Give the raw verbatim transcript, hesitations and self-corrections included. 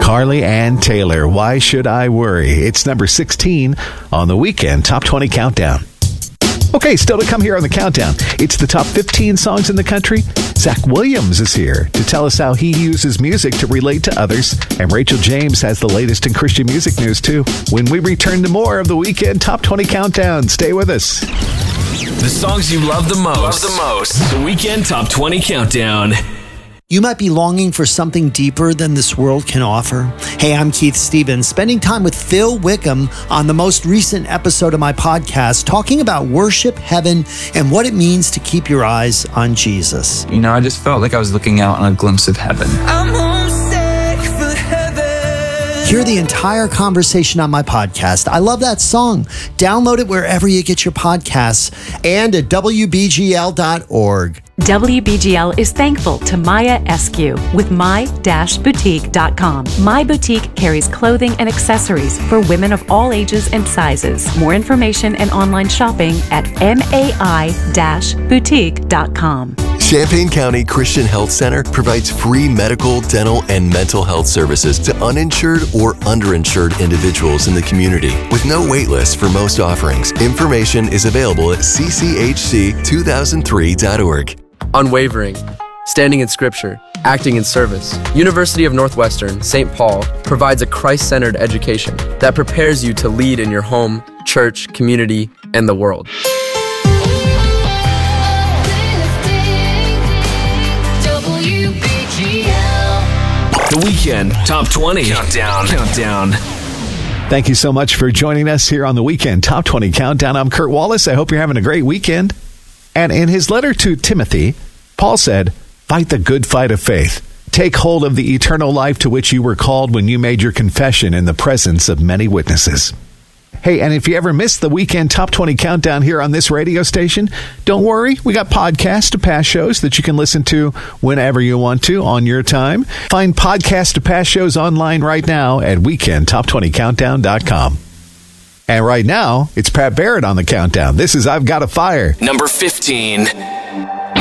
Carly Ann Taylor, Why Should I Worry? It's number sixteen on the Weekend Top twenty Countdown. Okay, still to come here on the countdown. It's the top fifteen songs in the country. Zach Williams is here to tell us how he uses music to relate to others. And Rachel James has the latest in Christian music news, too. When we return to more of the Weekend Top twenty Countdown, stay with us. The songs you love the most. Love the most. The Weekend Top twenty Countdown. You might be longing for something deeper than this world can offer. Hey, I'm Keith Stevens, spending time with Phil Wickham on the most recent episode of my podcast, talking about worship, heaven, and what it means to keep your eyes on Jesus. You know, I just felt like I was looking out on a glimpse of heaven. I'm homesick for heaven. Hear the entire conversation on my podcast. I love that song. Download it wherever you get your podcasts and at W B G L dot org. W B G L is thankful to Maya Eskew with my dash boutique dot com. My Boutique carries clothing and accessories for women of all ages and sizes. More information and online shopping at mai dash boutique dot com. Champaign County Christian Health Center provides free medical, dental, and mental health services to uninsured or underinsured individuals in the community with no wait list for most offerings. Information is available at c c h c two thousand three dot org. Unwavering, standing in Scripture, acting in service. University of Northwestern, Saint Paul provides a Christ-centered education that prepares you to lead in your home, church, community, and the world. The Weekend Top twenty Countdown. Countdown. Thank you so much for joining us here on the Weekend Top twenty Countdown. I'm Kurt Wallace. I hope you're having a great weekend. And in his letter to Timothy, Paul said, "Fight the good fight of faith. Take hold of the eternal life to which you were called when you made your confession in the presence of many witnesses." Hey, and if you ever missed the Weekend Top twenty Countdown here on this radio station, don't worry. We got podcasts to past shows that you can listen to whenever you want to on your time. Find podcasts to past shows online right now at weekend top twenty countdown dot com. And right now, it's Pat Barrett on the countdown. This is I've Got a Fire. Number fifteen.